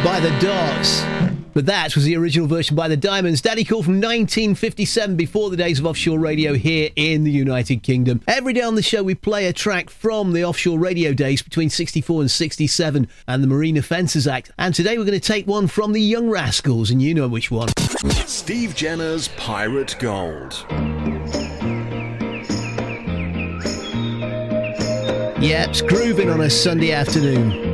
by the Doors. But that was the original version by the Diamonds. Daddy Cool from 1957, before the days of offshore radio here in the United Kingdom. Every day on the show we play a track from the offshore radio days between 64 and 67 and the Marine Offences Act. And today we're going to take one from the Young Rascals, and you know which one. Steve Jenner's Pirate Gold. Yep, it's grooving on a Sunday afternoon.